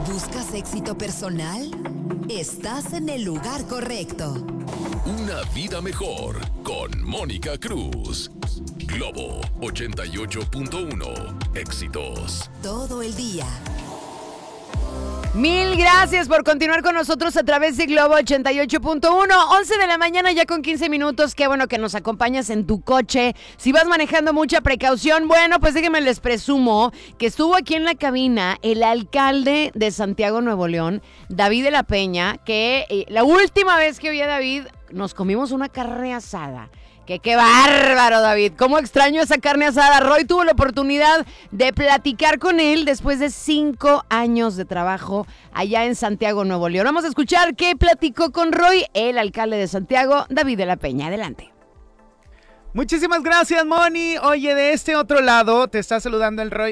¿Buscas éxito personal? Estás en el lugar correcto. Una vida mejor con Mónica Cruz. Globo 88.1. Éxitos. Todo el día. Mil gracias por continuar con nosotros a través de Globo 88.1, 11 de la mañana ya con 15 minutos. Qué bueno que nos acompañas en tu coche. Si vas manejando, mucha precaución. Bueno, pues déjenme les presumo que estuvo aquí en la cabina el alcalde de Santiago, Nuevo León, David de la Peña, que la última vez que vi a David nos comimos una carne asada. Que qué bárbaro, David. Cómo extraño esa carne asada. Roy tuvo la oportunidad de platicar con él después de 5 años de trabajo allá en Santiago, Nuevo León. Vamos a escuchar qué platicó con Roy, el alcalde de Santiago, David de la Peña. Adelante. Muchísimas gracias, Moni. Oye, de este otro lado te está saludando el Roy.